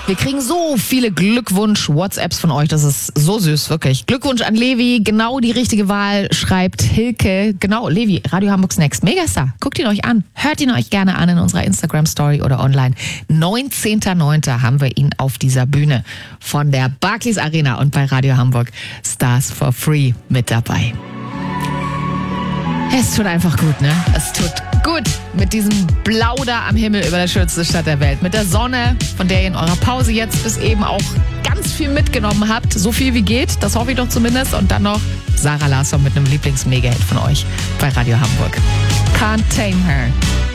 Wir kriegen so viele Glückwunsch-WhatsApps von euch, das ist so süß, wirklich. Glückwunsch an Levi, genau die richtige Wahl, schreibt Hilke. Genau, Levi, Radio Hamburgs Next. Megastar, guckt ihn euch an, hört ihn euch gerne an in unserer Instagram-Story oder online. 19.09. haben wir ihn auf dieser Bühne von der Barclays Arena und bei Radio Hamburg Stars for Free mit dabei. Es tut einfach gut, ne? Es tut gut mit diesem Blau da am Himmel über der schönsten Stadt der Welt. Mit der Sonne, von der ihr in eurer Pause jetzt bis eben auch ganz viel mitgenommen habt. So viel wie geht, das hoffe ich doch zumindest. Und dann noch Sarah Larsson mit einem Lieblings-Mega-Hit von euch bei Radio Hamburg. Can't Tame Her.